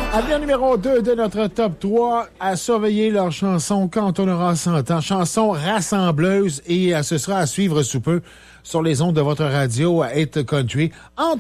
Avenir numéro 2 de notre top 3, à surveiller leur chanson quand on aura 100 ans. Chanson rassembleuse et ce sera à suivre sous peu sur les ondes de votre radio à Hit Country.